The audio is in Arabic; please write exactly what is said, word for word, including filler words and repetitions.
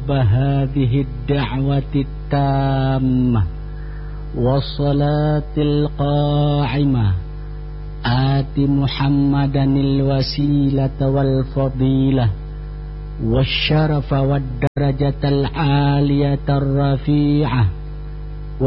رب هذه الدعوة التامة والصلاة القائمة آت محمدا الوسيلة والفضيلة والشرف والدرجة العالية الرفيعة